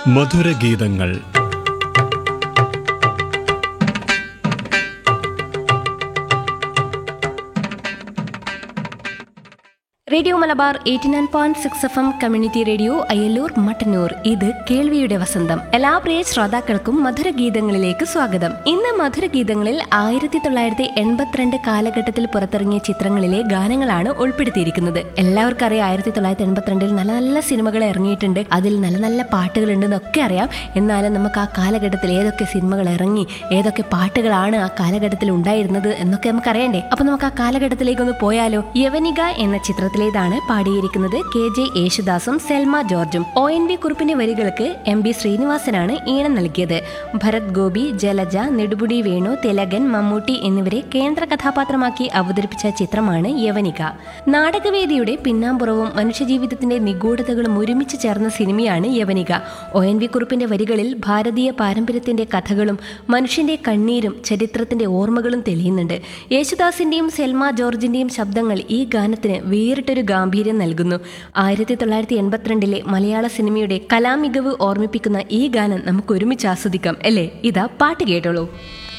മധുരഗീതങ്ങൾ. Radio Malabar 89.6 FM community radio Ayyallur Mattannur. ഇത് കേൾവിയുടെ വസന്തം. എല്ലാ പ്രിയ ശ്രോതാക്കൾക്കും മധുരഗീതങ്ങളിലേക്ക് സ്വാഗതം. ഇന്ന് മധുരഗീതങ്ങളിൽ 1982 കാലഘട്ടത്തിൽ പുറത്തിറങ്ങിയ ചിത്രങ്ങളിലെ ഗാനങ്ങളാണ് ഉൾപ്പെടുത്തിയിരിക്കുന്നത്. എല്ലാവർക്കും അറിയാം, 1982 നല്ല നല്ല സിനിമകൾ ഇറങ്ങിയിട്ടുണ്ട്, അതിൽ നല്ല നല്ല പാട്ടുകൾ ഉണ്ടെന്നൊക്കെ അറിയാം. എന്നാലും നമുക്ക് ആ കാലഘട്ടത്തിൽ ഏതൊക്കെ സിനിമകൾ ഇറങ്ങി, ഏതൊക്കെ പാട്ടുകളാണ് ആ കാലഘട്ടത്തിൽ ഉണ്ടായിരുന്നത് എന്നൊക്കെ നമുക്ക് അറിയണ്ടേ. അപ്പൊ നമുക്ക് ആ കാലഘട്ടത്തിലേക്കൊന്ന് പോയാലോ. യവനിക എന്ന ചിത്രത്തിൽ ാണ് പാടിയിരിക്കുന്നത് KJ യേശുദാസും സെൽമ ജോർജും. ONV കുറുപ്പിന്റെ വരികൾക്ക് MB ശ്രീനിവാസനാണ് ഈണം നൽകിയത്. ഭരത് ഗോപി, ജലജ, നെടുമുടി വേണു, തിലകൻ, മമ്മൂട്ടി എന്നിവരെ കേന്ദ്ര കഥാപാത്രമാക്കി അവതരിപ്പിച്ച ചിത്രമാണ് യവനിക. നാടകവേദിയുടെ പിന്നാമ്പുറവും മനുഷ്യജീവിതത്തിന്റെ നിഗൂഢതകളും ഒരുമിച്ച് ചേർന്ന സിനിമയാണ് യവനിക. ONV കുറുപ്പിന്റെ വരികളിൽ ഭാരതീയ പാരമ്പര്യത്തിന്റെ കഥകളും മനുഷ്യന്റെ കണ്ണീരും ചരിത്രത്തിന്റെ ഓർമ്മകളും തെളിയുന്നുണ്ട്. യേശുദാസിന്റെയും സെൽമ ജോർജിന്റെയും ശബ്ദങ്ങൾ ഈ ഗാനത്തിന് വേറിട്ടൊരു ഗാംഭീര്യം നൽകുന്നു. 1982 മലയാള സിനിമയുടെ കലാമികവ് ഓർമ്മിപ്പിക്കുന്ന ഈ ഗാനം നമുക്ക് ഒരുമിച്ച് ആസ്വദിക്കാം അല്ലേ. ഇതാ പാട്ട് കേട്ടോളൂ.